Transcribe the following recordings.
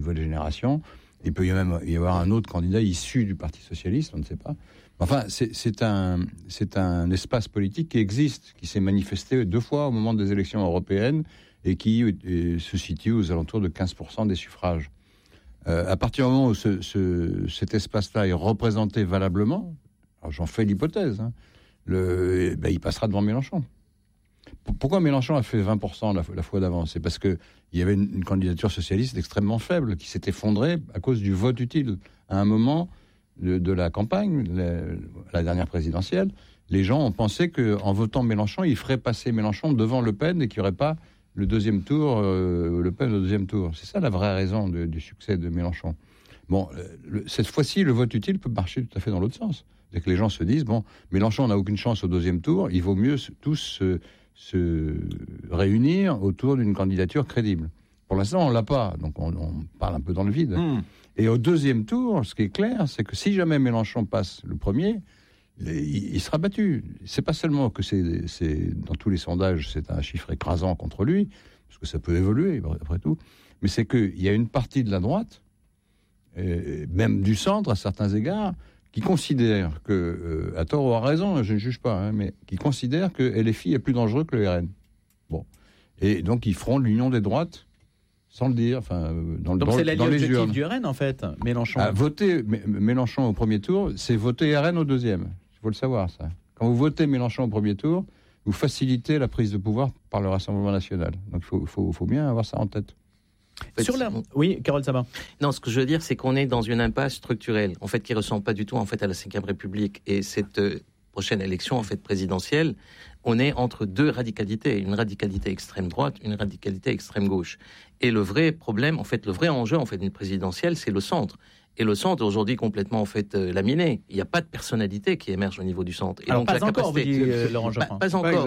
nouvelle génération. Il peut même y avoir un autre candidat issu du Parti socialiste, on ne sait pas. Enfin, c'est un espace politique qui existe, qui s'est manifesté 2 fois au moment des élections européennes et qui se situe aux alentours de 15% des suffrages. À partir du moment où cet espace-là est représenté valablement, alors j'en fais l'hypothèse, il passera devant Mélenchon. Pourquoi Mélenchon a fait 20% la fois d'avant ? C'est parce qu'il y avait une candidature socialiste extrêmement faible qui s'est effondrée à cause du vote utile. À un moment de la campagne, la dernière présidentielle, les gens ont pensé qu'en votant Mélenchon, ils feraient passer Mélenchon devant Le Pen et qu'il n'y aurait pas le deuxième tour, Le Pen au deuxième tour. C'est ça la vraie raison du succès de Mélenchon. Bon, cette fois-ci, le vote utile peut marcher tout à fait dans l'autre sens. C'est que les gens se disent, bon, Mélenchon n'a aucune chance au deuxième tour, il vaut mieux tous se réunir autour d'une candidature crédible. Pour l'instant, on ne l'a pas, donc on parle un peu dans le vide. Et au deuxième tour, ce qui est clair, c'est que si jamais Mélenchon passe le premier, il sera battu. C'est pas seulement que c'est dans tous les sondages, c'est un chiffre écrasant contre lui, parce que ça peut évoluer après tout, mais c'est qu'il y a une partie de la droite, même du centre à certains égards, qui considère que, à tort ou à raison, je ne juge pas, mais qui considère que LFI est plus dangereux que le RN. Bon. Et donc, ils feront l'union des droites, sans le dire, donc c'est l'objectif du RN, en fait, Mélenchon. Voter Mélenchon au premier tour, c'est voter RN au deuxième. Il faut le savoir, ça. Quand vous votez Mélenchon au premier tour, vous facilitez la prise de pouvoir par le Rassemblement national. Donc, il faut bien avoir ça en tête. Oui, Carole Sabin. Non, ce que je veux dire, c'est qu'on est dans une impasse structurelle, en fait, qui ne ressemble pas du tout, en fait, à la Ve République. Et cette prochaine élection, en fait, présidentielle, on est entre 2 radicalités, une radicalité extrême droite, une radicalité extrême gauche. Et le vrai problème, en fait, le vrai enjeu, en fait, d'une présidentielle, c'est le centre. Et le centre, aujourd'hui, complètement, en fait, laminé. Il n'y a pas de personnalité qui émerge au niveau du centre. Et alors, donc, pas encore, vous dit Laurent Geoffrin. Pas encore.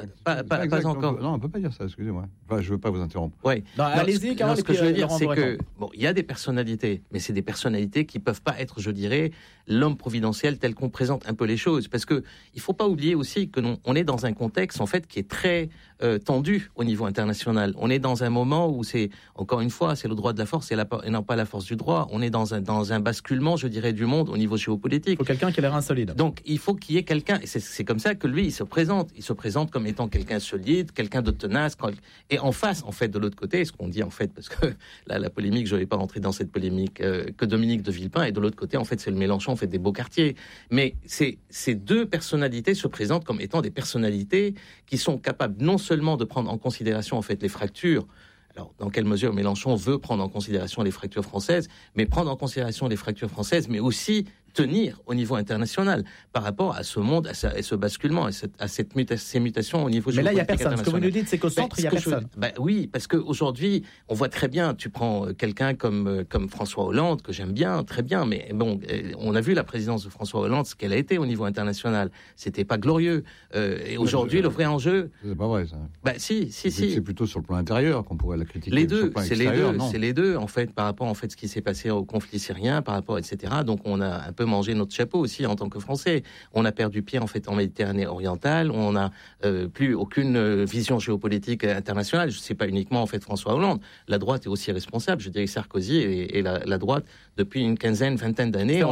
Pas encore. Non, on ne peut pas dire ça, excusez-moi. Enfin, je ne veux pas vous interrompre. Oui. Allez-y, Carole. Ce que je veux dire, c'est que, il y a des personnalités, mais c'est des personnalités qui ne peuvent pas être, je dirais, l'homme providentiel tel qu'on présente un peu les choses. Parce qu'il ne faut pas oublier aussi qu'on est dans un contexte, en fait, qui est très tendu au niveau international. On est dans un moment où c'est, encore une fois, c'est le droit de la force et non pas la force du droit. On est dans un basculement, je dirais, du monde au niveau géopolitique. Il faut quelqu'un qui a l'air insolide. Donc, il faut qu'il y ait quelqu'un, et c'est comme ça que lui, il se présente. Il se présente comme étant quelqu'un solide, quelqu'un de tenace. Et en face, en fait, de l'autre côté, ce qu'on dit, en fait, parce que là, la polémique, je ne vais pas rentrer dans cette polémique, que Dominique de Villepin, et de l'autre côté, en fait, c'est le Mélenchon, en fait, des beaux quartiers. Mais ces 2 personnalités se présentent comme étant des personnalités qui sont capables non seulement de prendre en considération, en fait, les fractures. Alors, dans quelle mesure Mélenchon veut prendre en considération les fractures françaises, mais prendre en considération les fractures françaises, mais aussi tenir au niveau international par rapport à ce monde, à ce basculement, à ces mutations au niveau géopolitique. Mais là, il n'y a personne. Ce que vous nous dites, c'est qu'au centre, il n'y a personne. Oui, parce qu'aujourd'hui, on voit très bien, tu prends quelqu'un comme François Hollande, que j'aime bien, très bien, mais bon, on a vu la présidence de François Hollande, ce qu'elle a été au niveau international. C'était pas glorieux. Et aujourd'hui, le vrai enjeu... C'est pas vrai, ça. Si. C'est plutôt sur le plan intérieur qu'on pourrait la critiquer. Les deux, c'est les deux, en fait, par rapport, en fait, ce qui s'est passé au conflit syrien, par rapport, etc. Donc, on a un peu mangé notre chapeau aussi en tant que Français. On a perdu pied, en fait, en Méditerranée orientale. On n'a plus aucune vision géopolitique internationale. C'est pas uniquement, en fait, François Hollande. La droite est aussi responsable. Je dirais Sarkozy et la droite, depuis une vingtaine d'années.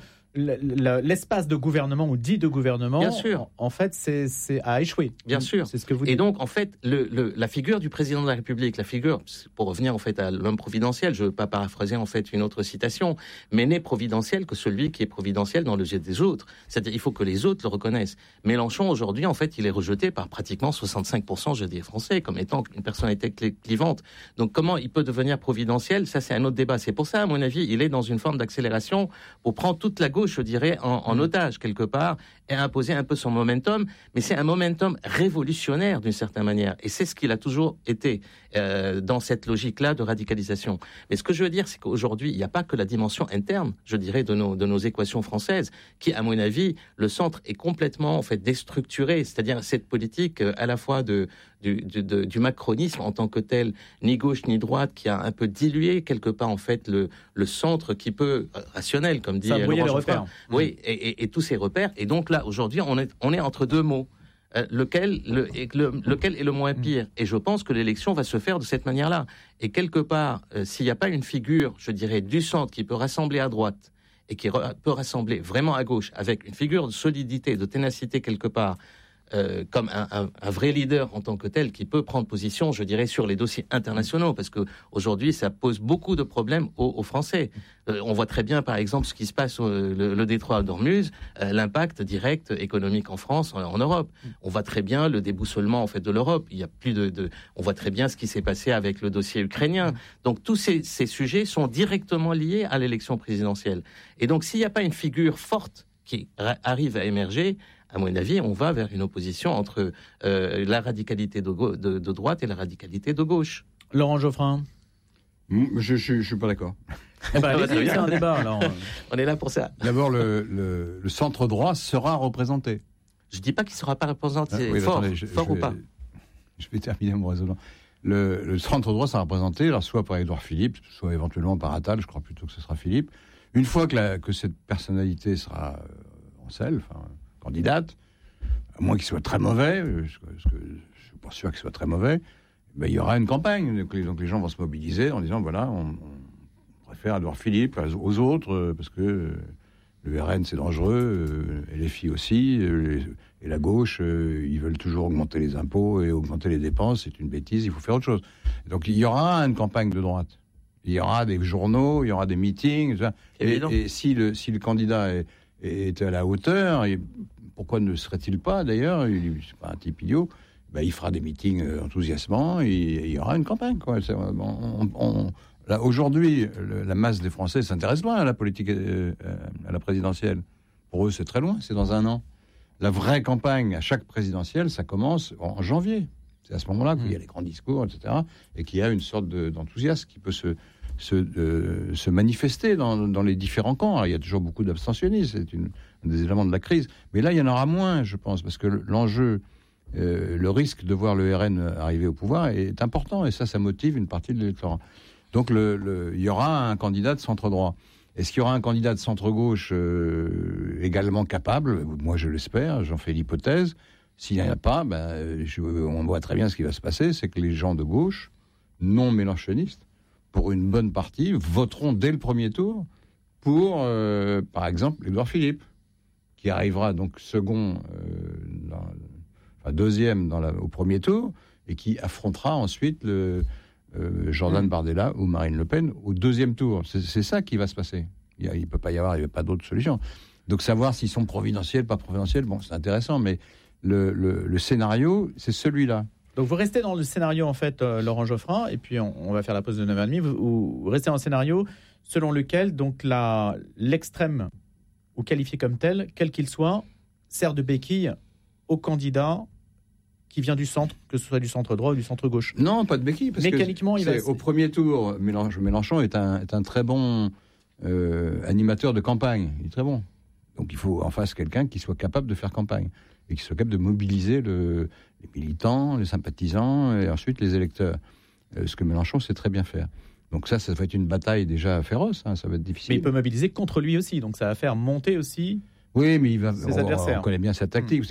L'espace de gouvernement ou dit de gouvernement, bien sûr. En fait, c'est à échouer. Bien sûr. C'est ce que vous dites. Et donc, en fait, la figure du président de la République, pour revenir en fait à l'homme providentiel, je ne veux pas paraphraser en fait une autre citation, mais n'est providentiel que celui qui est providentiel dans le jet des autres. C'est-à-dire, il faut que les autres le reconnaissent. Mélenchon, aujourd'hui, en fait, il est rejeté par pratiquement 65%, je dis, français, comme étant une personnalité clivante. Donc, comment il peut devenir providentiel ? Ça, c'est un autre débat. C'est pour ça, à mon avis, il est dans une forme d'accélération pour prendre toute la gauche, je dirais, en otage, quelque part, et imposer un peu son momentum. Mais c'est un momentum révolutionnaire, d'une certaine manière. Et c'est ce qu'il a toujours été dans cette logique-là de radicalisation. Mais ce que je veux dire, c'est qu'aujourd'hui, il n'y a pas que la dimension interne, je dirais, de nos équations françaises, qui, à mon avis, le centre est complètement, en fait, déstructuré. C'est-à-dire cette politique, à la fois du macronisme en tant que tel, ni gauche ni droite, qui a un peu dilué quelque part en fait le centre qui peut rationnel, comme dit Laurent Geoffrin. Oui, et tous ces repères. Et donc là, aujourd'hui, on est entre deux mots. lequel est le moins pire. Et je pense que l'élection va se faire de cette manière-là. Et quelque part, s'il n'y a pas une figure, je dirais, du centre qui peut rassembler à droite et qui peut rassembler vraiment à gauche, avec une figure de solidité, de ténacité quelque part, comme un vrai leader en tant que tel qui peut prendre position, je dirais, sur les dossiers internationaux, parce que aujourd'hui, ça pose beaucoup de problèmes aux Français. On voit très bien, par exemple, ce qui se passe le détroit d'Ormuz, l'impact direct économique en France, en Europe. On voit très bien le déboussolement en fait de l'Europe. Il y a plus on voit très bien ce qui s'est passé avec le dossier ukrainien. Donc tous ces sujets sont directement liés à l'élection présidentielle. Et donc s'il n'y a pas une figure forte qui arrive à émerger, à mon avis, on va vers une opposition entre la radicalité de droite et la radicalité de gauche. Laurent Geoffrin. Je suis pas d'accord. C'est un débat, alors. On est là pour ça. D'abord, le centre droit sera représenté. Je dis pas qu'il sera pas représenté. Oui, fort attendez, ou pas. Je vais terminer mon raisonnement. Le centre droit sera représenté, alors soit par Édouard Philippe, soit éventuellement par Attal. Je crois plutôt que ce sera Philippe. Une fois que cette personnalité sera en selle, candidate, à moins qu'il soit très mauvais, parce que je suis pas sûr qu'il soit très mauvais, ben, il y aura une campagne. Donc les gens vont se mobiliser en disant voilà, on préfère Édouard Philippe aux autres, parce que le RN c'est dangereux, et les filles aussi, et la gauche, ils veulent toujours augmenter les impôts et augmenter les dépenses, c'est une bêtise, il faut faire autre chose. Donc il y aura une campagne de droite. Il y aura des journaux, il y aura des meetings, et si le candidat est à la hauteur, pourquoi ne serait-il pas d'ailleurs, il n'est pas un type idiot, il fera des meetings enthousiasmants et il y aura une campagne. Quoi. Là, aujourd'hui, la masse des Français s'intéresse loin à la politique, à la présidentielle. Pour eux, c'est très loin, c'est dans un an. La vraie campagne à chaque présidentielle, ça commence en janvier. C'est à ce moment-là qu'il y a les grands discours, etc., et qu'il y a une sorte d'enthousiasme qui peut se manifester dans les différents camps. Alors, il y a toujours beaucoup d'abstentionnistes, c'est un des éléments de la crise. Mais là, il y en aura moins, je pense, parce que l'enjeu, le risque de voir le RN arriver au pouvoir est important, et ça motive une partie de l'électorat. Donc, il y aura un candidat de centre-droit. Est-ce qu'il y aura un candidat de centre-gauche également capable ? Moi, je l'espère, j'en fais l'hypothèse. S'il n'y en a pas, on voit très bien ce qui va se passer, c'est que les gens de gauche, non mélenchonistes, pour une bonne partie, voteront dès le premier tour pour, par exemple, Édouard Philippe, qui arrivera donc deuxième au premier tour, et qui affrontera ensuite Jordan Bardella ou Marine Le Pen au deuxième tour. C'est ça qui va se passer. Il ne peut pas y avoir, il n'y a pas d'autre solution. Donc savoir s'ils sont providentiels, pas providentiels, c'est intéressant, mais le scénario, c'est celui-là. Donc vous restez dans le scénario, en fait, Laurent Geoffrin, et puis on va faire la pause de 9h30. Vous restez dans le scénario selon lequel donc l'extrême, ou qualifié comme tel, quel qu'il soit, sert de béquille au candidat qui vient du centre, que ce soit du centre droit ou du centre gauche. Non, pas de béquille. Parce mécaniquement, au premier tour, Mélenchon est un très bon animateur de campagne. Il est très bon. Donc il faut en face quelqu'un qui soit capable de faire campagne et qui soit capable de mobiliser les militants, les sympathisants et ensuite les électeurs. Ce que Mélenchon sait très bien faire. Donc ça va être une bataille déjà féroce, ça va être difficile. Mais il peut mobiliser contre lui aussi, donc ça va faire monter aussi... Oui, mais ses adversaires. On connaît bien sa tactique.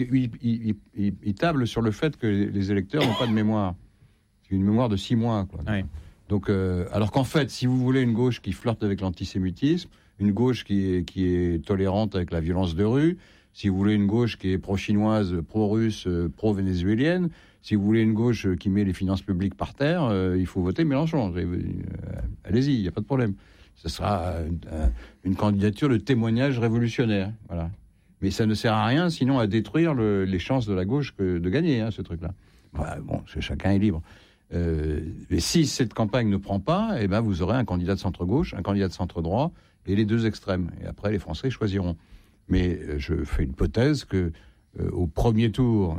Il table sur le fait que les électeurs n'ont pas de mémoire. C'est une mémoire de 6 mois. Quoi. Oui. Donc, alors qu'en fait, si vous voulez une gauche qui flirte avec l'antisémitisme, une gauche qui est tolérante avec la violence de rue, si vous voulez une gauche qui est pro-chinoise, pro-russe, pro-vénézuélienne, si vous voulez une gauche qui met les finances publiques par terre, il faut voter Mélenchon. Allez-y, il n'y a pas de problème. Ce sera une candidature de témoignage révolutionnaire. Voilà. Mais ça ne sert à rien, sinon à détruire les chances de la gauche de gagner, ce truc-là. Bon, chacun est libre. Mais si cette campagne ne prend pas, vous aurez un candidat de centre-gauche, un candidat de centre-droit et les deux extrêmes. Et après, les Français choisiront. Mais je fais l'hypothèse que au premier tour,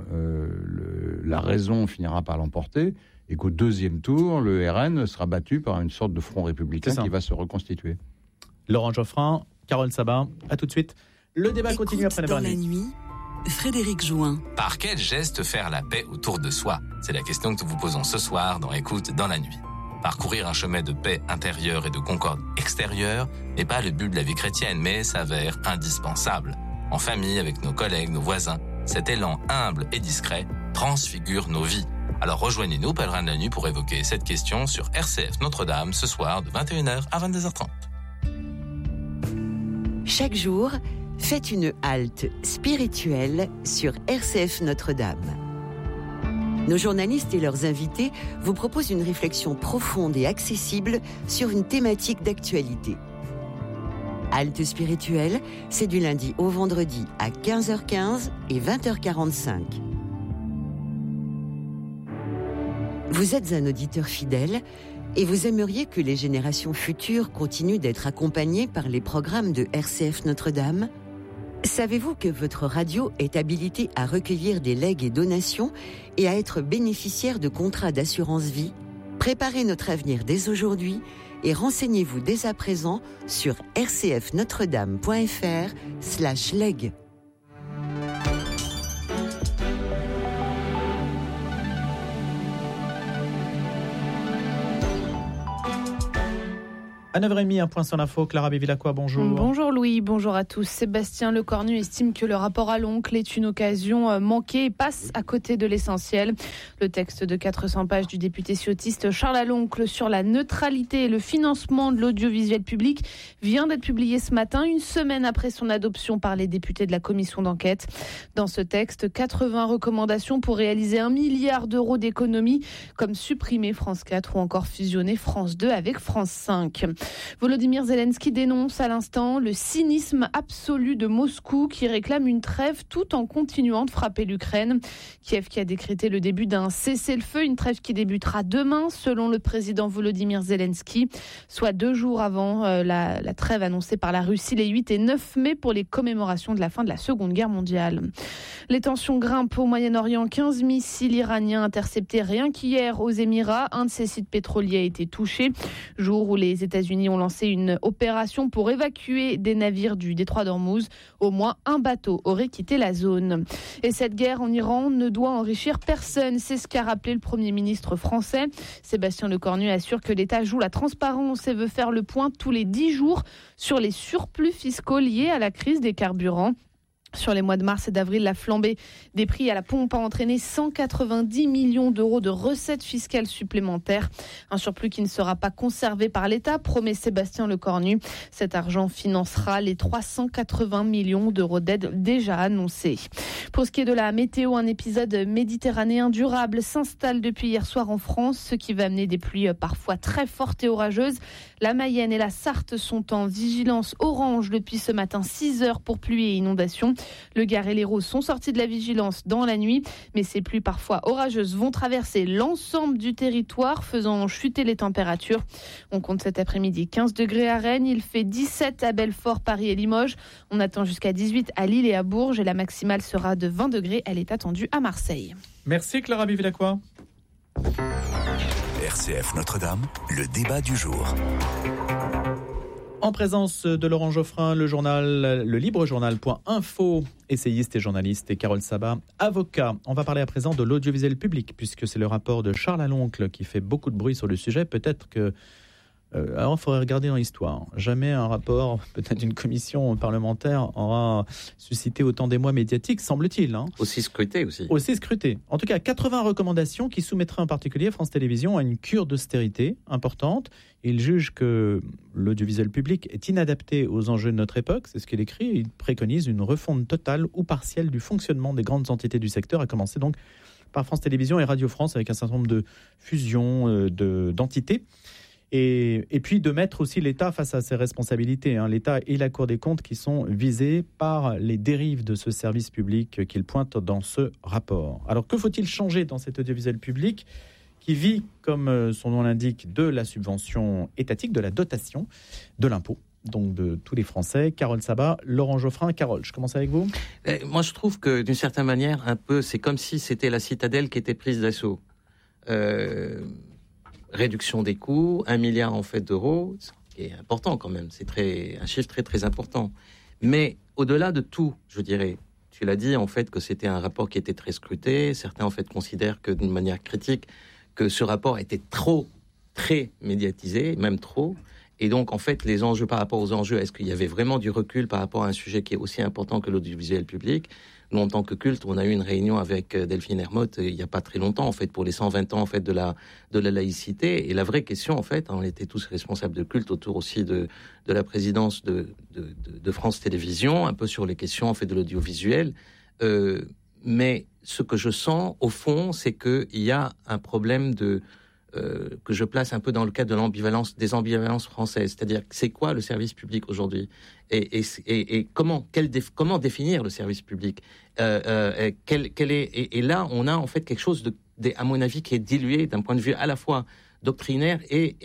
la raison finira par l'emporter et qu'au deuxième tour, le RN sera battu par une sorte de front républicain qui va se reconstituer. Laurent Geoffrin, Carole Sabat, à tout de suite. Le débat continue après 9h30. Dans la nuit, Frédéric Join. Par quel geste faire la paix autour de soi ? C'est la question que nous vous posons ce soir dans Écoute dans la nuit. Parcourir un chemin de paix intérieure et de concorde extérieure n'est pas le but de la vie chrétienne, mais s'avère indispensable. En famille, avec nos collègues, nos voisins, cet élan humble et discret transfigure nos vies. Alors rejoignez-nous, pèlerins de la nuit, pour évoquer cette question sur RCF Notre-Dame ce soir de 21h à 22h30. Chaque jour, faites une halte spirituelle sur RCF Notre-Dame. Nos journalistes et leurs invités vous proposent une réflexion profonde et accessible sur une thématique d'actualité. Halte spirituelle, c'est du lundi au vendredi à 15h15 et 20h45. Vous êtes un auditeur fidèle et vous aimeriez que les générations futures continuent d'être accompagnées par les programmes de RCF Notre-Dame ? Savez-vous que votre radio est habilitée à recueillir des legs et donations et à être bénéficiaire de contrats d'assurance vie ? Préparez notre avenir dès aujourd'hui et renseignez-vous dès à présent sur rcfnotredame.fr/leg. À 9h30, un point sur l'info. Clara Bévilacqua, bonjour. Bonjour Louis, bonjour à tous. Sébastien Lecornu estime que le rapport à l'oncle est une occasion manquée et passe à côté de l'essentiel. Le texte de 400 pages du député ciotiste Charles Aloncle sur la neutralité et le financement de l'audiovisuel public vient d'être publié ce matin, une semaine après son adoption par les députés de la commission d'enquête. Dans ce texte, 80 recommandations pour réaliser 1 milliard d'euros d'économies, comme supprimer France 4 ou encore fusionner France 2 avec France 5. Volodymyr Zelensky dénonce à l'instant le cynisme absolu de Moscou qui réclame une trêve tout en continuant de frapper l'Ukraine. Kiev qui a décrété le début d'un cessez-le-feu, une trêve qui débutera demain selon le président Volodymyr Zelensky, soit 2 jours avant la trêve annoncée par la Russie les 8 et 9 mai pour les commémorations de la fin de la Seconde Guerre mondiale. Les tensions grimpent au Moyen-Orient. 15 missiles iraniens interceptés rien qu'hier aux Émirats. Un de ces sites pétroliers a été touché. Jour où les États-Unis ont lancé une opération pour évacuer des navires du détroit d'Ormuz. Au moins un bateau aurait quitté la zone. Et cette guerre en Iran ne doit enrichir personne. C'est ce qu'a rappelé le Premier ministre français. Sébastien Lecornu assure que l'État joue la transparence et veut faire le point tous les 10 jours sur les surplus fiscaux liés à la crise des carburants. Sur les mois de mars et d'avril, la flambée des prix à la pompe a entraîné 190 millions d'euros de recettes fiscales supplémentaires. Un surplus qui ne sera pas conservé par l'État, promet Sébastien Lecornu. Cet argent financera les 380 millions d'euros d'aide déjà annoncés. Pour ce qui est de la météo, un épisode méditerranéen durable s'installe depuis hier soir en France, ce qui va amener des pluies parfois très fortes et orageuses. La Mayenne et la Sarthe sont en vigilance orange depuis ce matin, 6 heures pour pluie et inondations. Le Gard et l'Hérault sont sortis de la vigilance dans la nuit, mais ces pluies parfois orageuses vont traverser l'ensemble du territoire, faisant chuter les températures. On compte cet après-midi 15 degrés à Rennes, il fait 17 à Belfort, Paris et Limoges. On attend jusqu'à 18 à Lille et à Bourges et la maximale sera de 20 degrés. Elle est attendue à Marseille. Merci Clara Bévilacqua. RCF Notre-Dame, le débat du jour. En présence de Laurent Geoffrin, le librejournal.info, essayiste et journaliste, et Carole Sabat, avocat. On va parler à présent de l'audiovisuel public, puisque c'est le rapport de Charles Aloncle qui fait beaucoup de bruit sur le sujet. Peut-être que... alors, il faudrait regarder dans l'histoire. Jamais un rapport, peut-être une commission parlementaire, aura suscité autant d'émoi médiatiques, semble-t-il. Aussi scruté aussi. Aussi scruté. En tout cas, 80 recommandations qui soumettraient en particulier France Télévisions à une cure d'austérité importante. Il juge que l'audiovisuel public est inadapté aux enjeux de notre époque. C'est ce qu'il écrit. Il préconise une refonte totale ou partielle du fonctionnement des grandes entités du secteur, à commencer donc par France Télévisions et Radio France, avec un certain nombre de fusions d'entités. Et puis de mettre aussi l'État face à ses responsabilités. L'État et la Cour des comptes qui sont visés par les dérives de ce service public qu'il pointe dans ce rapport. Alors que faut-il changer dans cet audiovisuel public qui vit, comme son nom l'indique, de la subvention étatique, de la dotation, de l'impôt, donc de tous les Français? Carole Sabat, Laurent Geoffrin. Carole, je commence avec vous. Moi, je trouve que d'une certaine manière, un peu, c'est comme si c'était la citadelle qui était prise d'assaut. Réduction des coûts, 1 milliard en fait d'euros, ce qui est important quand même, c'est un chiffre très très important. Mais au-delà de tout, je dirais, tu l'as dit en fait que c'était un rapport qui était très scruté. Certains en fait considèrent que d'une manière critique que ce rapport était très médiatisé, même trop. Et donc, en fait, les enjeux par rapport aux enjeux, est-ce qu'il y avait vraiment du recul par rapport à un sujet qui est aussi important que l'audiovisuel public ? Nous, en tant que culte, on a eu une réunion avec Delphine Ermotte il n'y a pas très longtemps, en fait, pour les 120 ans en fait, de la laïcité. Et la vraie question, en fait, on était tous responsables de culte autour aussi de la présidence de France Télévisions, un peu sur les questions en fait, de l'audiovisuel. Mais ce que je sens, au fond, c'est qu'il y a un problème que je place un peu dans le cadre de des ambivalences françaises. C'est-à-dire, c'est quoi le service public aujourd'hui ? Et comment définir le service public ? Et là, on a en fait quelque chose à mon avis, qui est dilué d'un point de vue à la fois doctrinaire et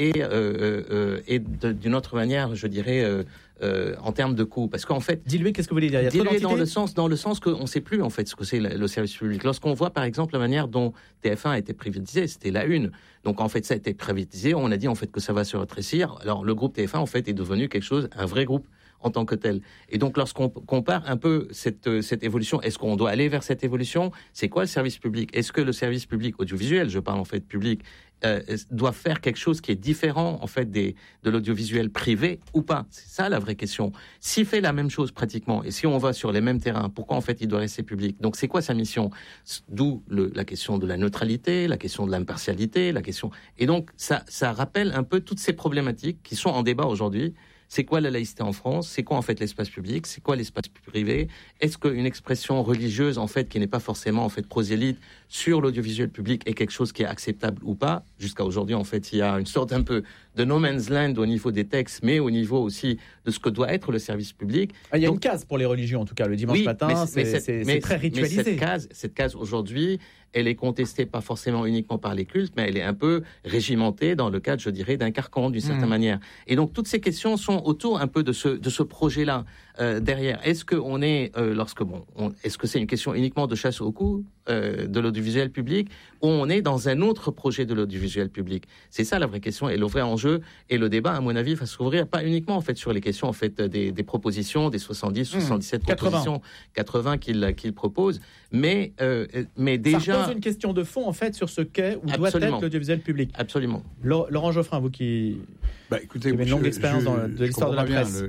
d'une autre manière, je dirais, en termes de coût. Parce qu'en fait... Dilué, qu'est-ce que vous voulez dire ? Dilué dans le sens qu'on ne sait plus, en fait, ce que c'est le service public. Lorsqu'on voit, par exemple, la manière dont TF1 a été privatisé, c'était la une. Donc, en fait, ça a été privatisé. On a dit, en fait, que ça va se rétrécir. Alors, le groupe TF1, en fait, est devenu quelque chose, un vrai groupe en tant que tel. Et donc, lorsqu'on compare un peu cette évolution, est-ce qu'on doit aller vers cette évolution ? C'est quoi le service public ? Est-ce que le service public audiovisuel, je parle en fait public, doit faire quelque chose qui est différent en fait de l'audiovisuel privé ou pas ? C'est ça la vraie question. S'il fait la même chose pratiquement et si on va sur les mêmes terrains, pourquoi en fait il doit rester public ? Donc c'est quoi sa mission ? D'où la question de la neutralité, la question de l'impartialité, la question... Et donc ça rappelle un peu toutes ces problématiques qui sont en débat aujourd'hui. C'est quoi la laïcité en France ? C'est quoi en fait l'espace public ? C'est quoi l'espace privé ? Est-ce qu'une expression religieuse en fait qui n'est pas forcément en fait prosélyte sur l'audiovisuel public est quelque chose qui est acceptable ou pas ? Jusqu'à aujourd'hui en fait il y a une sorte un peu de no man's land au niveau des textes, mais au niveau aussi de ce que doit être le service public. Il y a une case pour les religions en tout cas le dimanche matin, c'est très ritualisé. Mais cette case aujourd'hui, elle est contestée pas forcément uniquement par les cultes, mais elle est un peu régimentée dans le cadre, je dirais, d'un carcan d'une certaine manière. Et donc toutes ces questions sont autour un peu de ce projet-là derrière. Est-ce que on est est-ce que c'est une question uniquement de chasse au cou de l'audiovisuel public, ou on est dans un autre projet de l'audiovisuel public ? C'est ça la vraie question et le vrai enjeu. Et le débat, à mon avis, va s'ouvrir pas uniquement en fait sur les questions en fait des propositions, des 70, 77 propositions, 80 qu'il propose, mais déjà ça pose une question de fond en fait sur ce qu'est ou doit être l'audiovisuel public. Absolument. Laurent Geoffrin, vous qui écoutez, avez une longue expérience de l'histoire de la presse.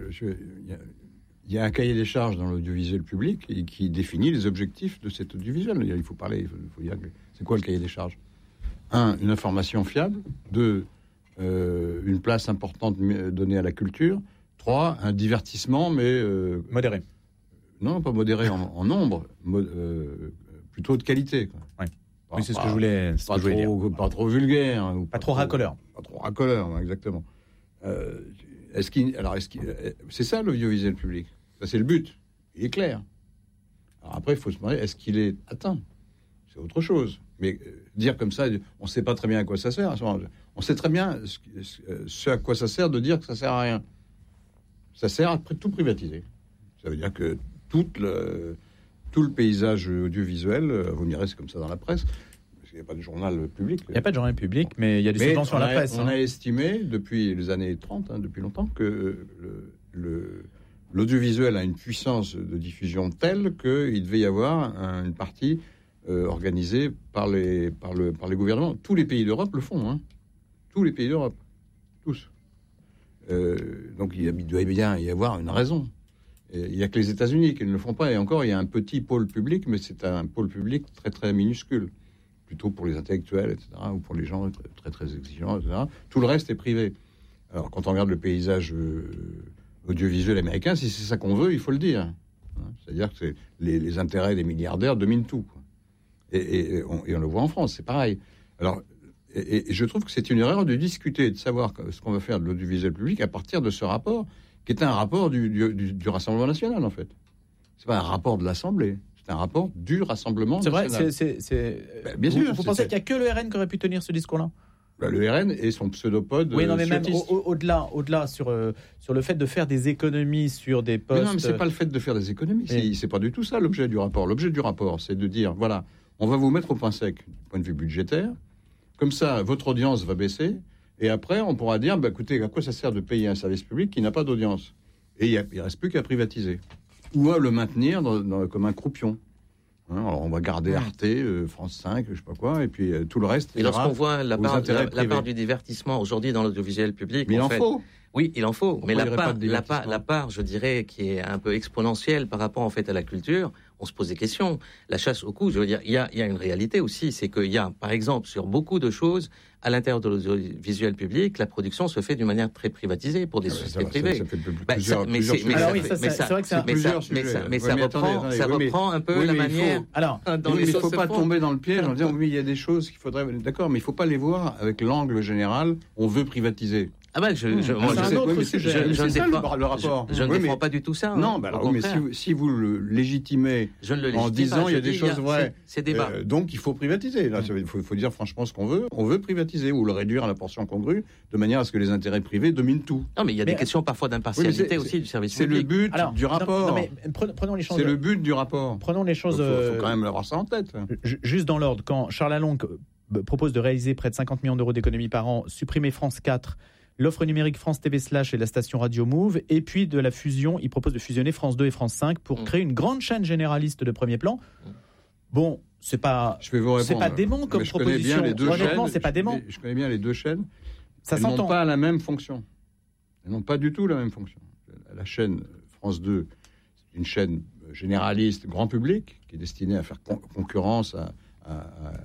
Il y a un cahier des charges dans l'audiovisuel public qui définit les objectifs de cet audiovisuel. Il faut dire c'est quoi le cahier des charges ? 1, une information fiable. 2, une place importante donnée à la culture. 3, un divertissement, mais... modéré. Non, pas modéré en nombre, plutôt de qualité. Quoi. Ouais. Oui, c'est ce que je voulais dire. Pas trop vulgaire. Ou pas trop racoleur. Pas trop racoleur, exactement. C'est ça l'audiovisuel public. Ça, c'est le but. Il est clair. Alors après, il faut se demander, est-ce qu'il est atteint ? C'est autre chose. Mais dire comme ça, on ne sait pas très bien à quoi ça sert. On sait très bien ce à quoi ça sert de dire que ça ne sert à rien. Ça sert à tout privatiser. Ça veut dire que tout le paysage audiovisuel, vous me direz, c'est comme ça dans la presse, parce qu'il n'y a pas de journal public. Il n'y a pas de journal public, mais il y a des subventions à la presse. On a estimé, depuis les années 30, depuis longtemps, que l'audiovisuel a une puissance de diffusion telle qu'il devait y avoir une partie organisée par les gouvernements. Tous les pays d'Europe le font. Hein. Tous les pays d'Europe. Tous. Donc il doit bien y avoir une raison. Il n'y a que les États-Unis qui ne le font pas. Et encore, il y a un petit pôle public, mais c'est un pôle public très, très minuscule. Plutôt pour les intellectuels, etc., ou pour les gens très, très, très exigeants, etc. Tout le reste est privé. Alors, quand on regarde le paysage audiovisuel américain, si c'est ça qu'on veut, il faut le dire. C'est-à-dire que les intérêts des milliardaires dominent tout. Quoi. Et on le voit en France, c'est pareil. Alors, et je trouve que c'est une erreur de discuter, de savoir ce qu'on va faire de l'audiovisuel public à partir de ce rapport, qui est un rapport du Rassemblement national, en fait. C'est pas un rapport de l'Assemblée, c'est un rapport du Rassemblement national. C'est vrai, bien sûr. Vous pensez qu'il n'y a que le RN qui aurait pu tenir ce discours-là ? Le RN et son pseudopode. Oui, non, mais même au-delà sur le fait de faire des économies sur des postes. Mais non, mais c'est pas le fait de faire des économies. C'est pas du tout ça l'objet du rapport. L'objet du rapport, c'est de dire voilà, on va vous mettre au pain sec du point de vue budgétaire. Comme ça, votre audience va baisser. Et après, on pourra dire écoutez, à quoi ça sert de payer un service public qui n'a pas d'audience ? Et il ne reste plus qu'à privatiser. Ou à le maintenir comme un croupion. Alors on va garder Arte, France 5, je sais pas quoi, et puis tout le reste. Et lorsqu'on voit la part du divertissement aujourd'hui dans l'audiovisuel public, mais il en faut. Oui, il en faut, mais il y aurait pas de la divertissement. part, je dirais, qui est un peu exponentielle par rapport en fait à la culture, on se pose des questions. La chasse au cou, je veux dire, il y a une réalité aussi, c'est qu'il y a, par exemple, sur beaucoup de choses, à l'intérieur de l'audiovisuel public, la production se fait d'une manière très privatisée pour des sociétés privées. Ça fait Bah, plusieurs mais c'est vrai que c'est plusieurs sujets. ça reprend un peu la manière. Alors, dont il les ne choses faut se pas font. tomber dans le piège en disant oui, il y a des choses qu'il faudrait. D'accord, mais il ne faut pas les voir avec l'angle général. On veut privatiser. Ah ben, c'est un autre sujet. C'est ça le rapport. Je ne Oui, défends mais- pas du tout ça. Non, hein, bah au alors, mais contraire. si vous le légitimez Je ne le en légitime disant pas, il y a je des dis, choses vraies, c'est débat. donc il faut privatiser. Là, il faut dire franchement ce qu'on veut. On veut privatiser ou le réduire à la portion congrue de manière à ce que les intérêts privés dominent tout. Non, mais il y a des Mais- questions parfois d'impartialité Oui, mais aussi du service C'est le public. but Alors, du rapport. non, mais prenons les choses. C'est le but du rapport. Prenons les Il choses. faut quand même avoir ça en tête. Juste dans l'ordre, quand Charles Alonc propose de réaliser près de 50 millions d'euros d'économies par an, supprimer France 4, l'offre numérique France TV Slash et la station Radio Move, et puis de la fusion, il propose de fusionner France 2 et France 5 pour créer une grande chaîne généraliste de premier plan. Bon, c'est pas Je vais vous répondre. c'est pas dément comme Mais je connais proposition. bien les deux Honnêtement, chaînes. c'est pas dément. Je connais bien les deux chaînes. Ça Elles n'ont s'entend. pas la même fonction. Elles n'ont pas du tout la même fonction. La chaîne France 2, c'est une chaîne généraliste, grand public, qui est destinée à faire concurrence, à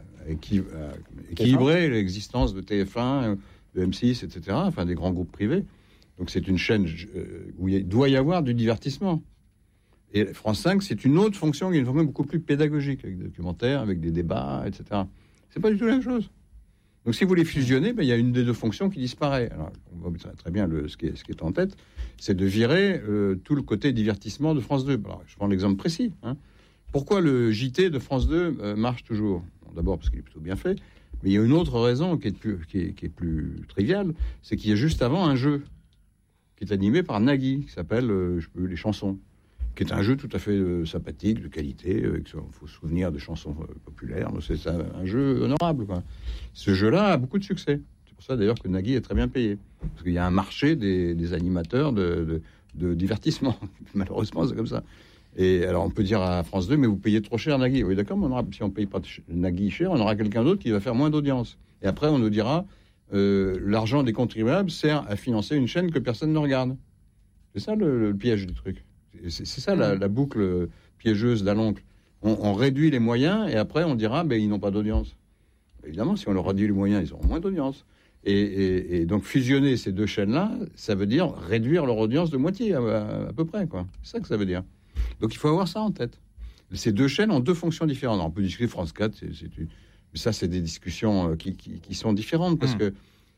équilibrer l'existence de TF1, de M6, etc., enfin des grands groupes privés. Donc c'est une chaîne où il doit y avoir du divertissement. Et France 5, c'est une autre fonction, qui est une fonction beaucoup plus pédagogique, avec des documentaires, avec des débats, etc. C'est pas du tout la même chose. Donc si vous les fusionnez, il y a une des deux fonctions qui disparaît. Alors, on voit très bien ce qui est en tête, c'est de virer tout le côté divertissement de France 2. Alors, je prends l'exemple précis. Pourquoi le JT de France 2 marche toujours ? Bon, d'abord parce qu'il est plutôt bien fait, mais il y a une autre raison qui est plus triviale, c'est qu'il y a juste avant un jeu qui est animé par Nagui, qui s'appelle Les Chansons, qui est un jeu tout à fait sympathique, de qualité, il faut se souvenir de chansons populaires, c'est un jeu honorable, quoi. Ce jeu-là a beaucoup de succès. C'est pour ça d'ailleurs que Nagui est très bien payé, parce qu'il y a un marché des animateurs de divertissement. Malheureusement, c'est comme ça. Et alors on peut dire à France 2, mais vous payez trop cher Nagui. Oui, d'accord, mais si on ne paye pas Nagui cher, on aura quelqu'un d'autre qui va faire moins d'audience. Et après, on nous dira, l'argent des contribuables sert à financer une chaîne que personne ne regarde. C'est ça le piège du truc. C'est ça la boucle piégeuse d'Alonc. On réduit les moyens et après on dira ils n'ont pas d'audience. Évidemment, si on leur réduit les moyens, ils auront moins d'audience. Et donc fusionner ces deux chaînes-là, ça veut dire réduire leur audience de moitié à peu près, quoi. C'est ça que ça veut dire. Donc il faut avoir ça en tête. Ces deux chaînes ont deux fonctions différentes. Alors, on peut discuter France 4, mais ça c'est des discussions qui sont différentes parce que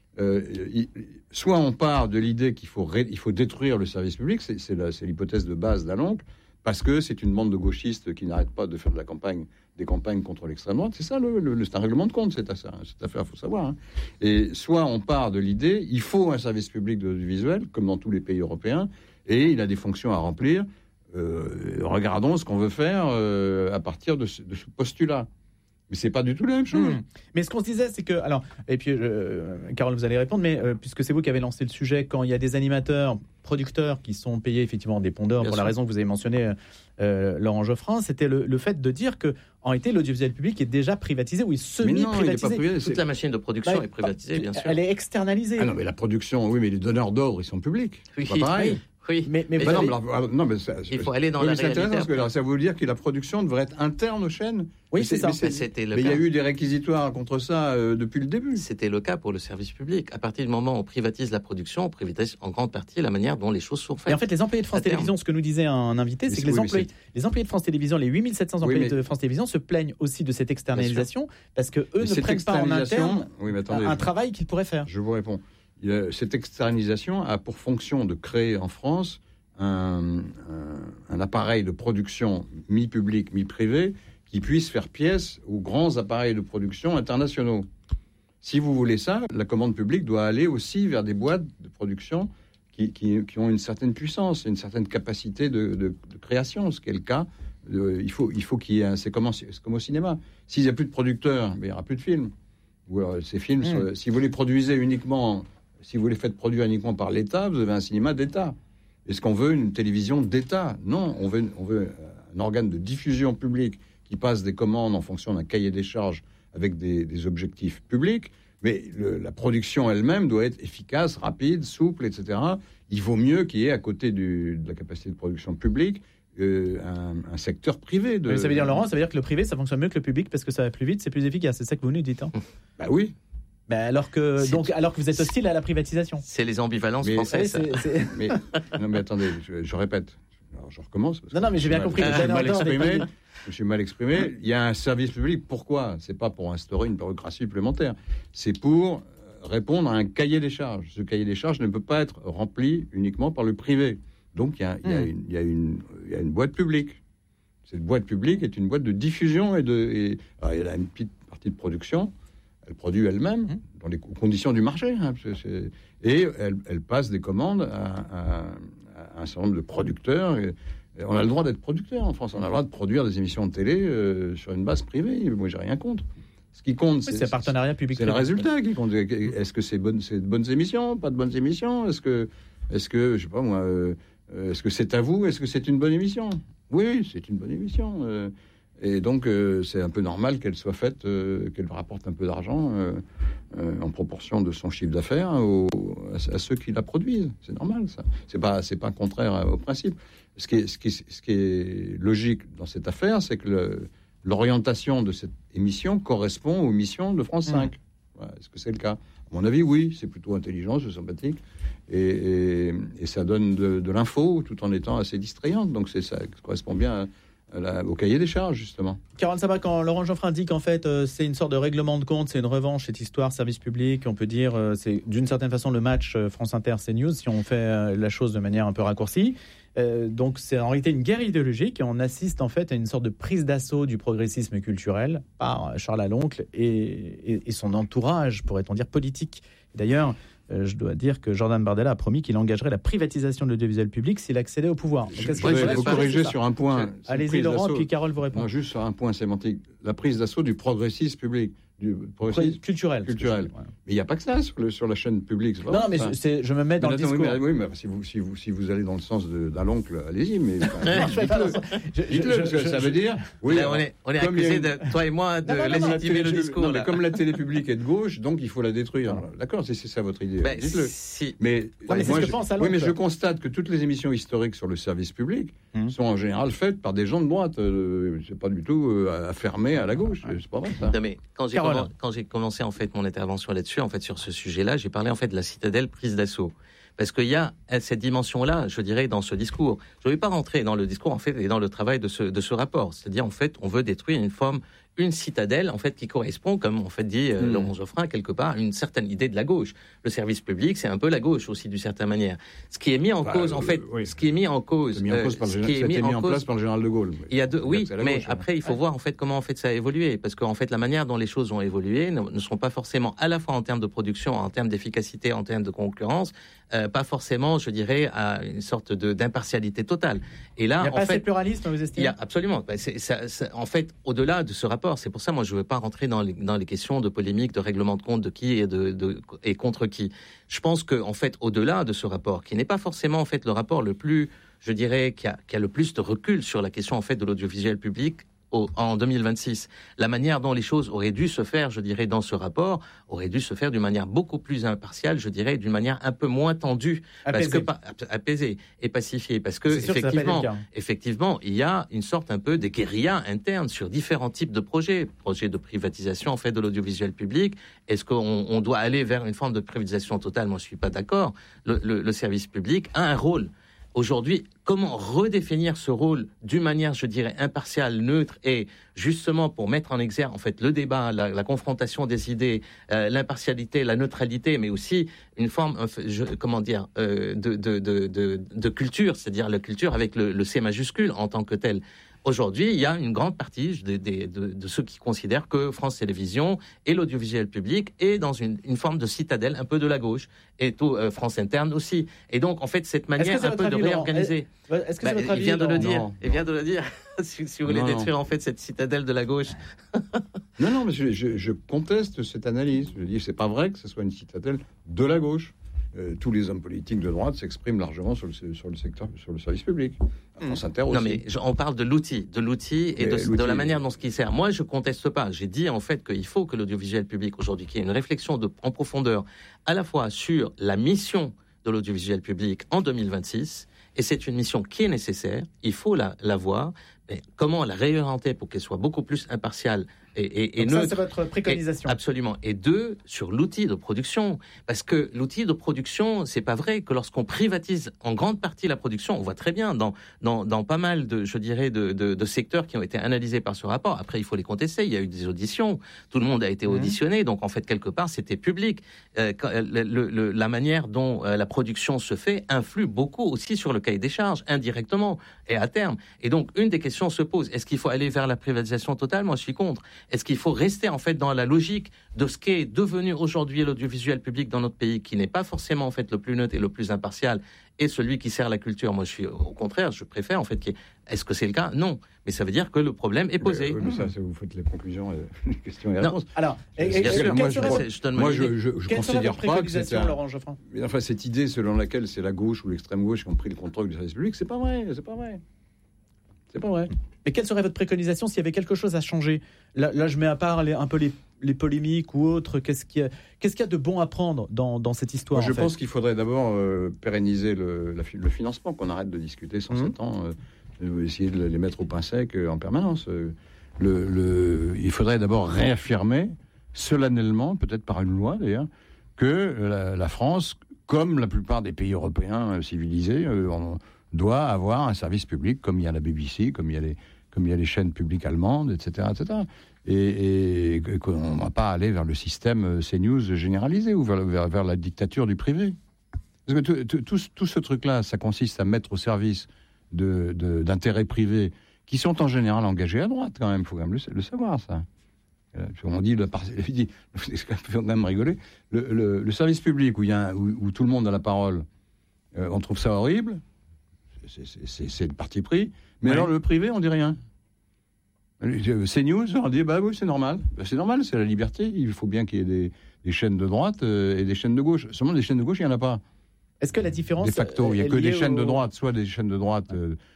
soit on part de l'idée qu'il faut détruire le service public, c'est l'hypothèse de base d'Alonc, parce que c'est une bande de gauchistes qui n'arrêtent pas de faire des campagnes contre l'extrême droite. C'est ça, c'est un règlement de compte, cette affaire, il faut savoir. Et soit on part de l'idée, il faut un service public de l'audiovisuel, comme dans tous les pays européens, et il a des fonctions à remplir. Regardons ce qu'on veut faire à partir de ce postulat. Mais c'est pas du tout la même chose. Mais ce qu'on se disait, c'est que... Alors, et puis, Carole, vous allez répondre, mais puisque c'est vous qui avez lancé le sujet, quand il y a des animateurs, producteurs qui sont payés effectivement des pondeurs, pour la raison que vous avez mentionnée, Laurent Geoffrin, c'était le fait de dire que, en réalité, l'audiovisuel public est déjà privatisé ou est semi-privatisé. Toute la machine de production est privatisée, bien sûr. Elle est externalisée. Ah non, mais la production, oui, mais les donneurs d'ordre, ils sont publics. Oui, c'est pas pareil. Oui, mais il faut aller dans la réalité. Parce que ça veut dire que la production devrait être interne aux chaînes. Oui, c'est ça. Mais il y a eu des réquisitoires contre ça depuis le début. C'était le cas pour le service public. À partir du moment où on privatise la production, on privatise en grande partie la manière dont les choses sont faites. Et en fait, les employés de France Télévisions, ce que nous disait un invité, c'est que les employés de France Télévisions, les 8700 employés de France Télévisions se plaignent aussi de cette externalisation parce que eux ne prennent pas en interne un travail qu'ils pourraient faire. Je vous réponds. Cette externalisation a pour fonction de créer en France un appareil de production mi-public, mi-privé qui puisse faire pièce aux grands appareils de production internationaux. Si vous voulez ça, la commande publique doit aller aussi vers des boîtes de production qui ont une certaine puissance, une certaine capacité de création, ce qui est le cas. Il faut qu'il y ait c'est comme au cinéma. S'il n'y a plus de producteurs, il n'y aura plus de films. Ou alors, ces films, si vous les produisez uniquement... Si vous les faites produire uniquement par l'État, vous avez un cinéma d'État. Est-ce qu'on veut une télévision d'État ? Non, on veut un organe de diffusion publique qui passe des commandes en fonction d'un cahier des charges avec des objectifs publics, Mais la production elle-même doit être efficace, rapide, souple, etc. Il vaut mieux qu'il y ait à côté de la capacité de production publique un secteur privé. Mais ça veut dire, Laurent, ça veut dire que le privé, ça fonctionne mieux que le public parce que ça va plus vite, c'est plus efficace. C'est ça que vous nous dites. Hein. Bah oui. Alors que vous êtes hostile à la privatisation. C'est les ambivalences françaises. Mais attendez, je répète. Alors je recommence. Mais j'ai bien compris. Je suis mal exprimé. Il y a un service public. Pourquoi ? C'est pas pour instaurer une bureaucratie supplémentaire. C'est pour répondre à un cahier des charges. Ce cahier des charges ne peut pas être rempli uniquement par le privé. Donc il y a une boîte publique. Cette boîte publique est une boîte de diffusion alors, elle a une petite partie de production. Elle produit elle-même dans les conditions du marché. Et elle passe des commandes à un certain nombre de producteurs. Et on a le droit d'être producteur en France. On a le droit de produire des émissions de télé sur une base privée. Moi, j'ai rien contre. Ce qui compte, c'est le partenariat public. C'est le résultat qui compte. Est-ce que c'est de bonnes émissions, pas de bonnes émissions ? Est-ce que je sais pas moi, est-ce que c'est à vous ? Est-ce que c'est une bonne émission ? Oui, c'est une bonne émission. Et donc, c'est un peu normal qu'elle soit faite, qu'elle rapporte un peu d'argent en proportion de son chiffre d'affaires à ceux qui la produisent. C'est normal, ça. C'est pas contraire au principe. Ce qui est logique dans cette affaire, c'est que l'orientation de cette émission correspond aux missions de France 5. Voilà, est-ce que c'est le cas ? À mon avis, oui. C'est plutôt intelligent, c'est sympathique. Et ça donne de l'info tout en étant assez distrayante. Donc, ça correspond bien au cahier des charges, justement. Caroline Sabat, quand Laurent Geoffrin dit qu'en fait, c'est une sorte de règlement de compte, c'est une revanche, cette histoire, service public, on peut dire, c'est d'une certaine façon le match France Inter-CNews, si on fait la chose de manière un peu raccourcie. Donc, c'est en réalité une guerre idéologique et on assiste en fait à une sorte de prise d'assaut du progressisme culturel par Charles Aloncle et son entourage, pourrait-on dire, politique. D'ailleurs, je dois dire que Jordan Bardella a promis qu'il engagerait la privatisation de l'audiovisuel public s'il accédait au pouvoir. Je voudrais vous corriger sur un point. Allez-y Laurent, puis Carole vous répond. Non, juste sur un point sémantique. La prise d'assaut du progressisme public. Du progressisme culturel. Ouais. Mais il n'y a pas que ça sur la chaîne publique. Non, mais je me mets dans le discours. Oui, mais si vous allez dans le sens d'Aloncle, allez-y. Mais dites-le, parce que ça veut dire... Oui, là, on est accusés, toi et moi, de légitimer le discours. Non, mais comme la télé publique est de gauche, donc il faut la détruire. D'accord, c'est ça votre idée. Dites-le. Mais je constate que toutes les émissions historiques sur le service public sont en général faites par des gens de droite. C'est pas du tout affermé à la gauche. C'est pas vrai, ça. Non, mais quand j'ai commencé en fait mon intervention là-dessus, en fait sur ce sujet-là, j'ai parlé en fait de la citadelle prise d'assaut, parce qu'il y a cette dimension-là, je dirais, dans ce discours. Je ne vais pas rentrer dans le discours en fait et dans le travail de ce rapport, c'est-à-dire en fait on veut détruire une citadelle en fait qui correspond, comme en fait dit Laurent Geoffrin quelque part, à une certaine idée de la gauche. Le service public, c'est un peu la gauche aussi d'une certaine manière. Ce qui est mis en cause en fait, ce qui est mis en cause, en place par le général de Gaulle. Il y a mais après il faut voir en fait comment en fait ça a évolué, parce qu'en fait la manière dont les choses ont évolué ne seront pas forcément à la fois en termes de production, en termes d'efficacité, en termes de concurrence, pas forcément, je dirais, à une sorte d'impartialité totale. Et là, il n'y a pas assez de pluralisme, vous estimez ? Il y a absolument. En fait, au-delà de ce rapport, c'est pour ça, moi, je ne veux pas rentrer dans les questions de polémique, de règlement de compte, de qui et contre qui. Je pense que, en fait, au-delà de ce rapport, qui n'est pas forcément en fait le rapport le plus, je dirais, qui a le plus de recul sur la question en fait de l'audiovisuel public. En 2026, la manière dont les choses auraient dû se faire, je dirais, dans ce rapport, aurait dû se faire d'une manière beaucoup plus impartiale, je dirais, d'une manière un peu moins tendue, apaisée et pacifiée, parce que effectivement, il y a une sorte un peu de guérilla interne sur différents types de projets de privatisation en fait de l'audiovisuel public. Est-ce qu'on doit aller vers une forme de privatisation totale ? Moi, je suis pas d'accord. Le service public a un rôle. Aujourd'hui, comment redéfinir ce rôle d'une manière, je dirais, impartiale, neutre, et justement pour mettre en exergue en fait le débat, la confrontation des idées, l'impartialité, la neutralité, mais aussi une forme, de culture, c'est-à-dire la culture avec le C majuscule en tant que tel. Aujourd'hui, il y a une grande partie de ceux qui considèrent que France Télévisions et l'audiovisuel public est dans une forme de citadelle un peu de la gauche, et tout France Interne aussi. Et donc, en fait, cette manière un peu de réorganiser... Il vient de le dire. Si vous voulez détruire en fait cette citadelle de la gauche. Non, mais je conteste cette analyse. Je dis, c'est pas vrai que ce soit une citadelle de la gauche. tous les hommes politiques de droite s'expriment largement sur le secteur, sur le service public. France Inter aussi. Non, mais on parle de l'outil et de la manière dont ce qui sert. Moi, je conteste pas. J'ai dit en fait qu'il faut que l'audiovisuel public aujourd'hui, qu'il y ait une réflexion en profondeur, à la fois sur la mission de l'audiovisuel public en 2026, et c'est une mission qui est nécessaire. Il faut la voir. Mais comment la réorienter pour qu'elle soit beaucoup plus impartiale et donc ça, c'est votre préconisation. Absolument. Et 2, sur l'outil de production. Parce que l'outil de production, c'est pas vrai que lorsqu'on privatise en grande partie la production, on voit très bien dans pas mal de secteurs qui ont été analysés par ce rapport. Après, il faut les contester. Il y a eu des auditions. Tout le monde a été auditionné. Donc, en fait, quelque part, c'était public. La manière dont la production se fait influe beaucoup aussi sur le cahier des charges, indirectement et à terme. Et donc, une des questions se pose. Est-ce qu'il faut aller vers la privatisation totale ? Moi, je suis contre. Est-ce qu'il faut rester en fait dans la logique de ce qu'est devenu aujourd'hui l'audiovisuel public dans notre pays, qui n'est pas forcément en fait le plus neutre et le plus impartial, et celui qui sert la culture? Moi, au contraire, je préfère en fait. Est-ce que c'est le cas? Non, mais ça veut dire que le problème est posé. Mais ça, vous faites les conclusions, les questions et les réponses. Alors, moi, je considère pas que c'est Laurent Geoffrin. Enfin, cette idée selon laquelle c'est la gauche ou l'extrême gauche qui ont pris le contrôle du service public, c'est pas vrai. Mais quelle serait votre préconisation s'il y avait quelque chose à changer? Là, je mets à part un peu les polémiques ou autres. Qu'est-ce qu'il y a de bon à prendre dans cette histoire? Je pense qu'il faudrait d'abord pérenniser le financement, qu'on arrête de discuter sans 7 ans, essayer de les mettre au pain sec en permanence. Il faudrait d'abord réaffirmer solennellement, peut-être par une loi d'ailleurs, que la France, comme la plupart des pays européens civilisés, doit avoir un service public comme il y a la BBC, comme il y a les chaînes publiques allemandes, etc. Et qu'on ne va pas aller vers le système CNews généralisé ou vers la dictature du privé. Parce que tout ce truc-là, ça consiste à mettre au service d'intérêts privés qui sont en général engagés à droite, quand même. Il faut quand même le savoir, ça. On dit, il faut quand même rigoler. Le service public où tout le monde a la parole, on trouve ça horrible. C'est le parti pris. Mais alors, le privé, on dit rien. CNews, on dit, oui, c'est normal. C'est normal, c'est la liberté. Il faut bien qu'il y ait des chaînes de droite et des chaînes de gauche. Seulement, des chaînes de gauche, il n'y en a pas. Est-ce que la différence... De facto, il n'y a que des chaînes de droite, soit des chaînes de droite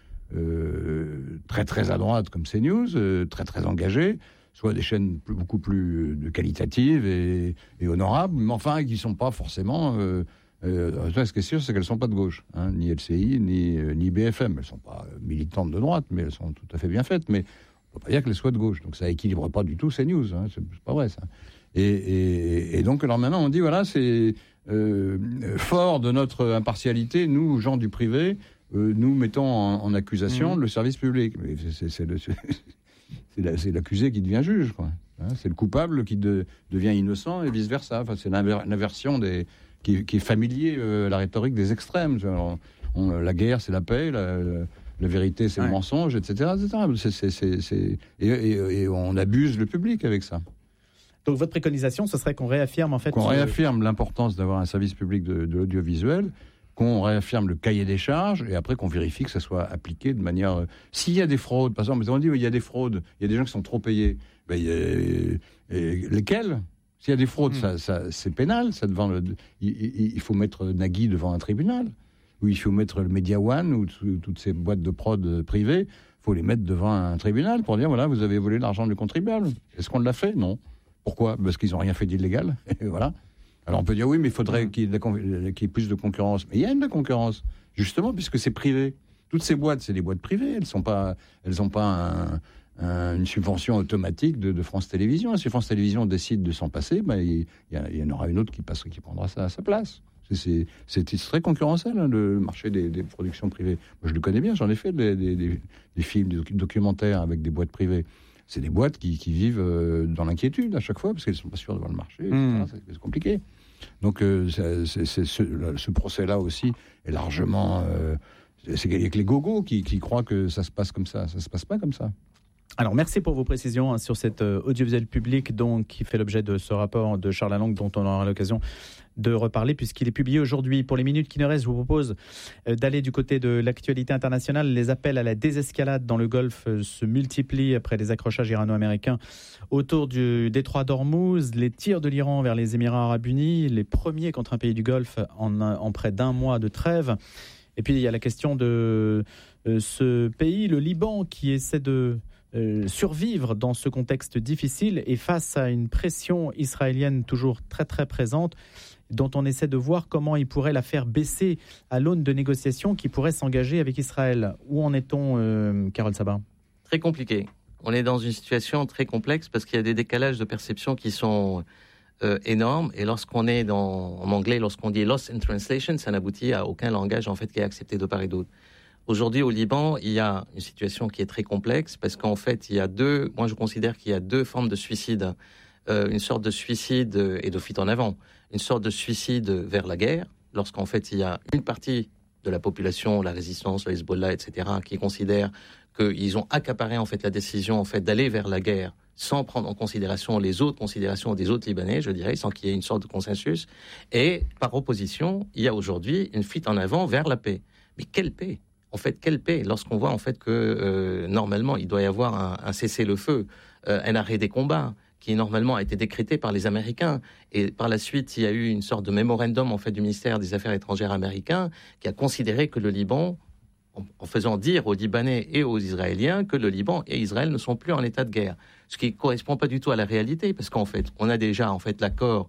très, très à droite, comme CNews, très, très engagées, soit des chaînes beaucoup plus qualitatives et honorables, mais enfin, qui ne sont pas forcément... ce qui est sûr, c'est qu'elles ne sont pas de gauche, ni LCI, ni BFM. Elles ne sont pas militantes de droite, mais elles sont tout à fait bien faites. Mais on ne peut pas dire qu'elles soient de gauche. Donc ça n'équilibre pas du tout CNews. C'est pas vrai, ça. Et donc, alors maintenant, on dit, voilà, c'est fort de notre impartialité, nous, gens du privé, nous mettons en accusation le service public. Mais c'est l'accusé qui devient juge, quoi. C'est le coupable qui devient innocent et vice-versa. Enfin, c'est l'inversion qui est familier à la rhétorique des extrêmes. La guerre, c'est la paix, la vérité, c'est le mensonge, etc. Et on abuse le public avec ça. Donc votre préconisation, ce serait qu'on réaffirme en fait... Qu'on réaffirme l'importance d'avoir un service public de l'audiovisuel, qu'on réaffirme le cahier des charges, et après qu'on vérifie que ça soit appliqué de manière... S'il y a des fraudes, par exemple, on dit il y a des fraudes, il y a des gens qui sont trop payés, lesquels ? S'il y a des fraudes, ça, c'est pénal. Il faut mettre Nagui devant un tribunal. Ou il faut mettre le Media One ou toutes ces boîtes de prod privées. Il faut les mettre devant un tribunal pour dire, voilà, vous avez volé l'argent du contribuable. Est-ce qu'on l'a fait ? Non. Pourquoi ? Parce qu'ils n'ont rien fait d'illégal. Et voilà. Alors on peut dire, oui, mais il faudrait qu'il y ait plus de concurrence. Mais il y a de la concurrence, justement, puisque c'est privé. Toutes ces boîtes, c'est des boîtes privées. Elles n'ont pas une subvention automatique de France Télévisions. Si France Télévisions décide de s'en passer, il y en aura une autre qui prendra ça à sa place. C'est très concurrentiel, le marché des productions privées. Moi, je le connais bien, j'en ai fait des films, des documentaires avec des boîtes privées. C'est des boîtes qui vivent dans l'inquiétude à chaque fois, parce qu'elles ne sont pas sûres de voir le marché. C'est compliqué. Donc, ce procès-là aussi est largement... c'est avec les gogos qui croient que ça se passe comme ça. Ça ne se passe pas comme ça. Alors, merci pour vos précisions sur cet audiovisuel public donc, qui fait l'objet de ce rapport de Charles Allang dont on aura l'occasion de reparler puisqu'il est publié aujourd'hui. Pour les minutes qui nous restent, je vous propose d'aller du côté de l'actualité internationale. Les appels à la désescalade dans le Golfe se multiplient après les accrochages irano-américains autour du détroit d'Ormuz, les tirs de l'Iran vers les Émirats arabes unis, les premiers contre un pays du Golfe en près d'un mois de trêve. Et puis il y a la question de ce pays, le Liban, qui essaie de survivre dans ce contexte difficile et face à une pression israélienne toujours très très présente, dont on essaie de voir comment il pourrait la faire baisser à l'aune de négociations qui pourraient s'engager avec Israël. Où en est-on, Carole Sabin ? Très compliqué. On est dans une situation très complexe parce qu'il y a des décalages de perception qui sont énormes. Et lorsqu'on est en anglais, lorsqu'on dit lost in translation, ça n'aboutit à aucun langage en fait qui est accepté de part et d'autre. Aujourd'hui, au Liban, il y a une situation qui est très complexe parce qu'en fait, moi je considère qu'il y a deux formes de suicide. Une sorte de suicide et de fuite en avant. Une sorte de suicide vers la guerre, lorsqu'en fait il y a une partie de la population, la résistance, le Hezbollah, etc., qui considèrent qu'ils ont accaparé en fait la décision en fait d'aller vers la guerre sans prendre en considération les autres considérations des autres Libanais, je dirais, sans qu'il y ait une sorte de consensus. Et par opposition, il y a aujourd'hui une fuite en avant vers la paix. Mais quelle paix ? En fait, quelle paix ? Lorsqu'on voit en fait que normalement il doit y avoir un cessez-le-feu, un arrêt des combats, qui normalement a été décrété par les Américains. Et par la suite, il y a eu une sorte de mémorandum en fait, du ministère des Affaires étrangères américain qui a considéré que le Liban, en faisant dire aux Libanais et aux Israéliens que le Liban et Israël ne sont plus en état de guerre. Ce qui ne correspond pas du tout à la réalité, parce qu'en fait, on a déjà en fait, l'accord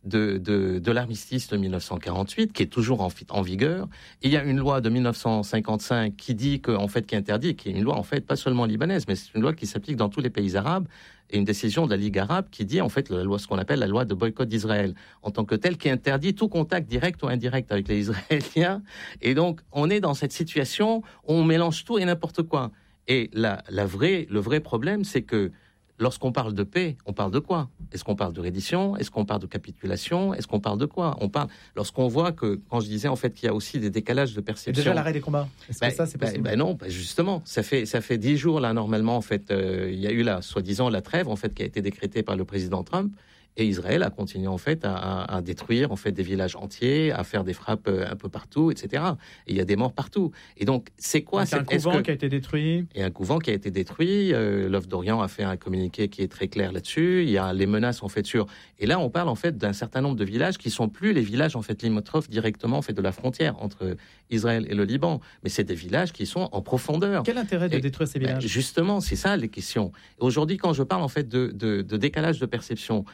de l'armistice de 1948, qui est toujours en vigueur. Et il y a une loi de 1955 qui dit que, en fait, qui interdit, qui est une loi en fait pas seulement libanaise, mais c'est une loi qui s'applique dans tous les pays arabes, et une décision de la Ligue arabe qui dit en fait la loi, ce qu'on appelle la loi de boycott d'Israël, en tant que telle, qui interdit tout contact direct ou indirect avec les Israéliens. Et donc, on est dans cette situation où on mélange tout et n'importe quoi. Et le vrai problème, c'est que lorsqu'on parle de paix, on parle de quoi ? Est-ce qu'on parle de reddition ? Est-ce qu'on parle de capitulation ? Est-ce qu'on parle de quoi ? Lorsqu'on voit que, quand je disais en fait qu'il y a aussi des décalages de perception. Et déjà l'arrêt des combats. Est-ce que ça c'est possible ? Non, justement, ça fait 10 jours là normalement en fait, il y a eu soi-disant la trêve en fait qui a été décrétée par le président Trump. Et Israël a continué en fait à détruire en fait des villages entiers, à faire des frappes un peu partout, etc. Et il y a des morts partout. Et donc c'est quoi un couvent qui a été détruit. Et un couvent qui a été détruit. L'Office d'Orient a fait un communiqué qui est très clair là-dessus. Il y a les menaces en fait sur. Et là on parle en fait d'un certain nombre de villages qui sont plus les villages en fait limitrophes directement en fait de la frontière entre Israël et le Liban, mais c'est des villages qui sont en profondeur. Quel intérêt de détruire ces villages ? Justement, c'est ça les questions. Aujourd'hui, quand je parle en fait de décalage de perception,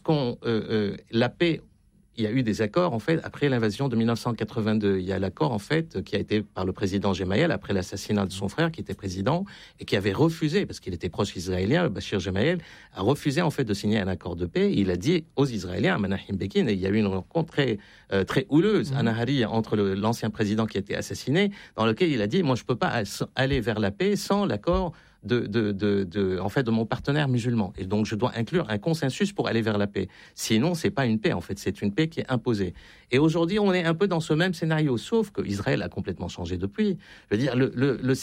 la paix, il y a eu des accords en fait après l'invasion de 1982. Il y a l'accord en fait qui a été par le président Gemayel après l'assassinat de son frère qui était président et qui avait refusé parce qu'il était proche israélien. Bachir Gemayel a refusé en fait de signer un accord de paix. Il a dit aux Israéliens, à Menachem Begin, et il y a eu une rencontre très houleuse à Nahari entre l'ancien président qui a été assassiné, dans lequel il a dit moi je peux pas aller vers la paix sans l'accord de mon partenaire musulman. Et donc, je dois inclure un consensus pour aller vers la paix. Sinon, c'est pas une paix, en fait. C'est une paix qui est imposée. Et aujourd'hui, on est un peu dans ce même scénario, sauf que Israël a complètement changé depuis. Je veux dire, le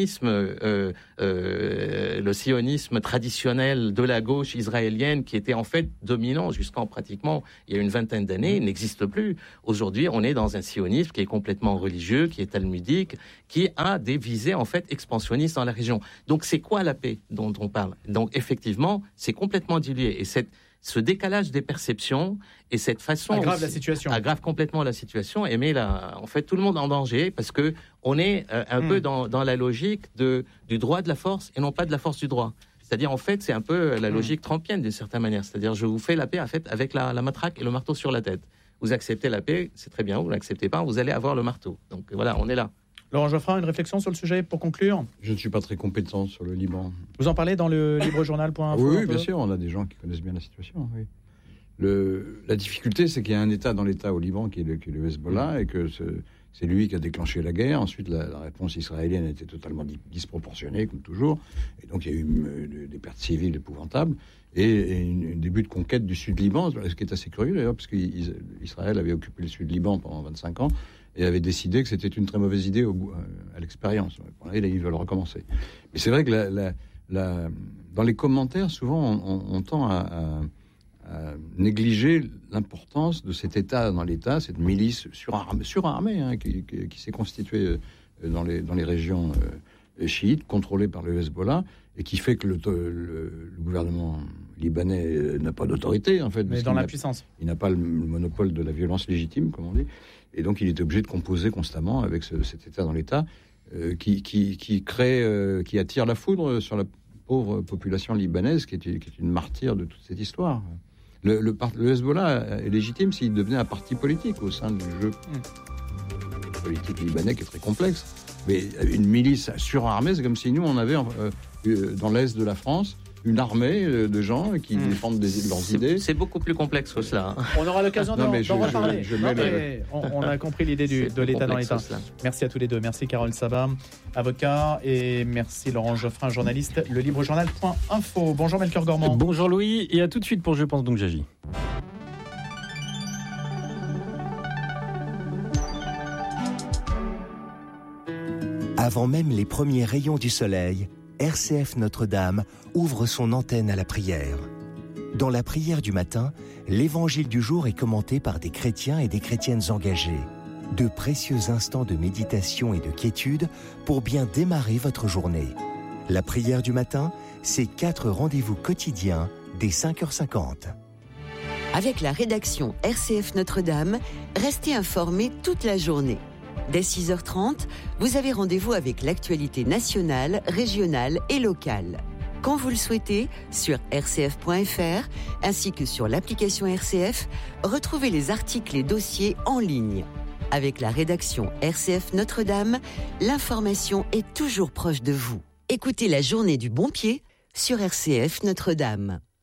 sionisme traditionnel de la gauche israélienne, qui était en fait dominant jusqu'en pratiquement il y a une vingtaine d'années, n'existe plus. Aujourd'hui, on est dans un sionisme qui est complètement religieux, qui est talmudique, qui a des visées en fait expansionnistes dans la région. Donc, c'est quoi la paix dont on parle ? Donc, effectivement, c'est complètement dilué. Et ce décalage des perceptions et cette façon aggrave complètement la situation et met en fait tout le monde en danger parce que on est un peu dans la logique du droit de la force et non pas de la force du droit. C'est-à-dire en fait c'est un peu la logique trumpienne d'une certaine manière. C'est-à-dire je vous fais la paix en fait avec la matraque et le marteau sur la tête. Vous acceptez la paix, c'est très bien. Vous l'acceptez pas, vous allez avoir le marteau. Donc voilà, on est là. Laurent Geoffrin, une réflexion sur le sujet pour conclure ? Je ne suis pas très compétent sur le Liban. Vous en parlez dans le librejournal.info ? Oui, bien sûr, on a des gens qui connaissent bien la situation. Oui. La difficulté, c'est qu'il y a un État dans l'État au Liban qui est le Hezbollah et que c'est lui qui a déclenché la guerre. Ensuite, la réponse israélienne a été totalement disproportionnée, comme toujours. Et donc, il y a eu des pertes civiles épouvantables et un début de conquête du Sud-Liban, ce qui est assez curieux d'ailleurs, parce qu'Israël avait occupé le Sud-Liban pendant 25 ans et avait décidé que c'était une très mauvaise idée à l'expérience. Et là, ils veulent recommencer. Mais c'est vrai que dans les commentaires, souvent, on tend à négliger l'importance de cet État dans l'État, cette milice surarmée hein, qui s'est constituée dans les régions chiites, contrôlées par le Hezbollah, et qui fait que le gouvernement libanais n'a pas d'autorité, en fait. Mais dans l'impuissance. Il n'a pas le monopole de la violence légitime, comme on dit. Et donc, il est obligé de composer constamment avec cet État dans l'État qui attire la foudre sur la pauvre population libanaise, qui est une martyre de toute cette histoire. Le Hezbollah est légitime s'il devenait un parti politique au sein du jeu politique libanais qui est très complexe. Mais une milice surarmée, c'est comme si nous, on avait dans l'est de la France une armée de gens qui défendent leurs idées. C'est beaucoup plus complexe que cela. On aura l'occasion d'en reparler. On a compris l'idée de l'État dans l'État. Merci à tous les deux. Merci Carole Sabat, avocat, et merci Laurent Geoffrin, journaliste, le livrejournal.info. Bonjour Melchior Gormand. Bonjour Louis, et à tout de suite pour Je pense donc j'agis. Avant même les premiers rayons du soleil, RCF Notre-Dame ouvre son antenne à la prière. Dans la prière du matin, l'évangile du jour est commenté par des chrétiens et des chrétiennes engagés. De précieux instants de méditation et de quiétude pour bien démarrer votre journée. La prière du matin, c'est 4 rendez-vous quotidiens dès 5h50. Avec la rédaction RCF Notre-Dame, restez informés toute la journée. Dès 6h30, vous avez rendez-vous avec l'actualité nationale, régionale et locale. Quand vous le souhaitez, sur rcf.fr, ainsi que sur l'application RCF, retrouvez les articles et dossiers en ligne. Avec la rédaction RCF Notre-Dame, l'information est toujours proche de vous. Écoutez la journée du bon pied sur RCF Notre-Dame.